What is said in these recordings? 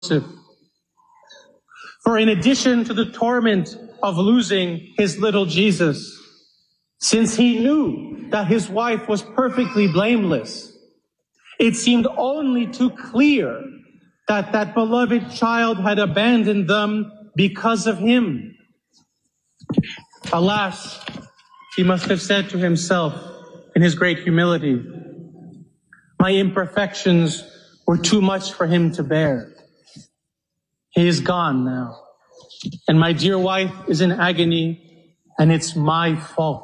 For in addition to the torment of losing his little Jesus, since he knew that his wife was perfectly blameless, it seemed only too clear that that beloved child had abandoned them because of him. Alas, he must have said to himself in his great humility, my imperfections were too much for him to bear. He is gone now, and my dear wife is in agony, and it's my fault.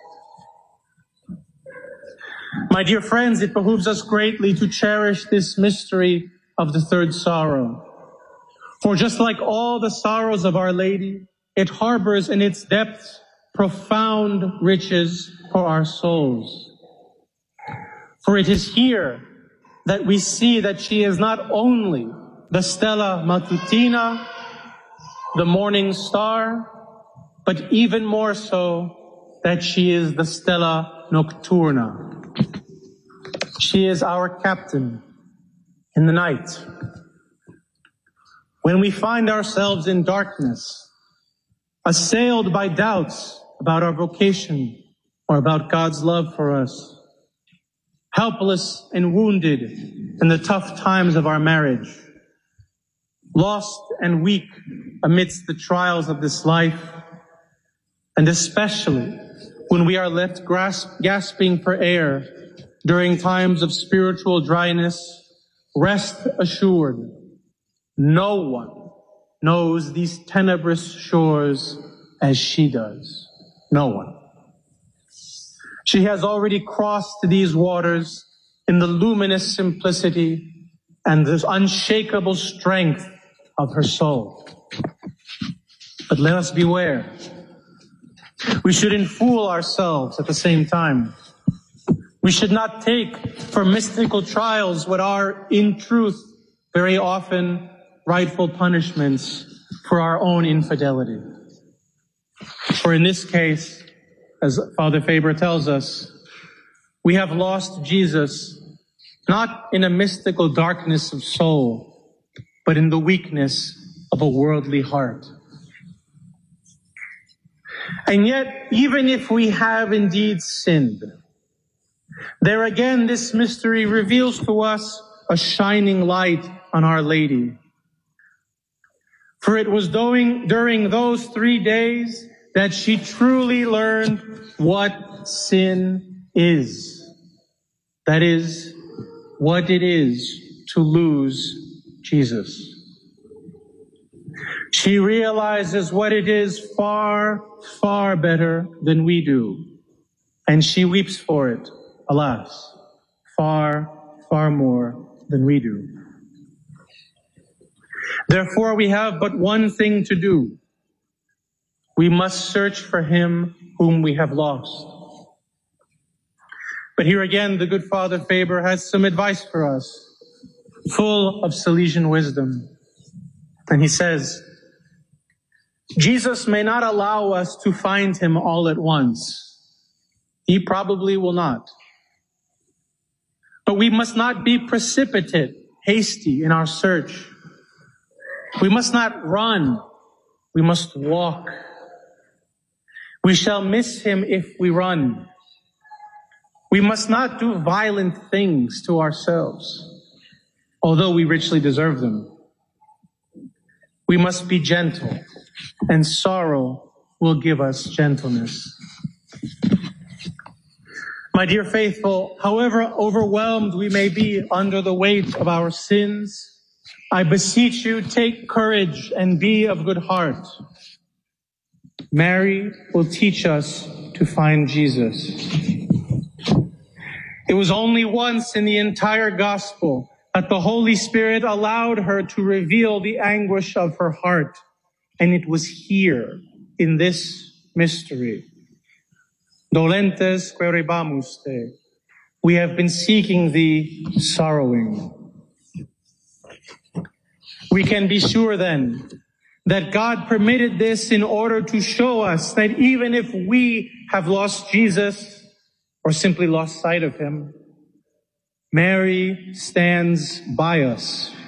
My dear friends, it behooves us greatly to cherish this mystery of the third sorrow. For just like all the sorrows of Our Lady, it harbors in its depths profound riches for our souls. For it is here that we see that she is not only the Stella Matutina, the morning star, but even more so that she is the Stella Nocturna. She is our captain in the night. When we find ourselves in darkness, assailed by doubts about our vocation or about God's love for us, helpless and wounded in the tough times of our marriage, lost and weak amidst the trials of this life, and especially when we are left gasping for air during times of spiritual dryness, rest assured, no one knows these tenebrous shores as she does. No one. She has already crossed these waters in the luminous simplicity and the unshakable strength of her soul. But let us beware. We shouldn't fool ourselves at the same time. We should not take for mystical trials what are, in truth, very often rightful punishments for our own infidelity. For in this case, as Father Faber tells us, we have lost Jesus not in a mystical darkness of soul, but in the weakness of a worldly heart. And yet, even if we have indeed sinned, there again, this mystery reveals to us a shining light on Our Lady. For it was during those 3 days that she truly learned what sin is. That is, what it is to lose Jesus. She realizes what it is far, far better than we do. And she weeps for it, alas, far, far more than we do. Therefore, we have but one thing to do. We must search for him whom we have lost. But here again, the good Father Faber has some advice for us, full of Salesian wisdom. And he says, Jesus may not allow us to find him all at once. He probably will not. But we must not be precipitate, hasty in our search. We must not run. We must walk. We shall miss him if we run. We must not do violent things to ourselves, although we richly deserve them. We must be gentle, and sorrow will give us gentleness. My dear faithful, however overwhelmed we may be under the weight of our sins, I beseech you, take courage and be of good heart. Mary will teach us to find Jesus. It was only once in the entire gospel that the Holy Spirit allowed her to reveal the anguish of her heart. And it was here, in this mystery. Dolentes querebamus te. We have been seeking thee, sorrowing. We can be sure then that God permitted this in order to show us that even if we have lost Jesus or simply lost sight of him, Mary stands by us